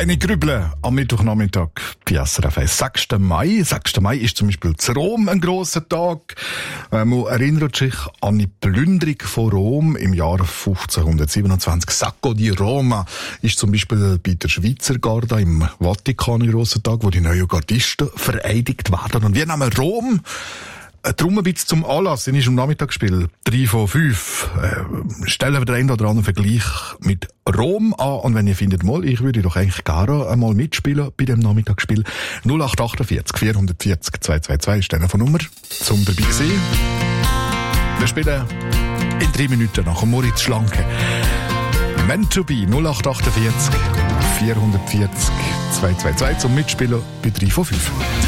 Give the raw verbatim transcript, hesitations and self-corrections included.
Keine Grübeln am Mittwochnachmittag bei S R F eins. sechster Mai. sechster Mai ist zum Beispiel zu Rom ein grosser Tag. Äh, man erinnert sich an die Plünderung von Rom im Jahr fünfzehnhundertsiebenundzwanzig. Sacco di Roma ist zum Beispiel bei der Schweizer Garde im Vatikan ein grosser Tag, wo die neuen Gardisten vereidigt werden. Und wir nehmen Rom Darum ein bisschen zum Anlass, den ist am Nachmittagsspiel drei von fünf. Äh, stellen wir den einen oder anderen Vergleich mit Rom an. Und wenn ihr findet, mal, ich würde doch eigentlich gerne einmal mitspielen bei dem Nachmittagsspiel. null acht achtundvierzig vierhundertvierzig zweihundertzweiundzwanzig ist die Telefonnummer zum dabei sein. Wir spielen in drei Minuten nach Moritz Schlanke. Meant to be null acht achtundvierzig vierhundertvierzig zweihundertzweiundzwanzig zum Mitspielen bei drei von fünf.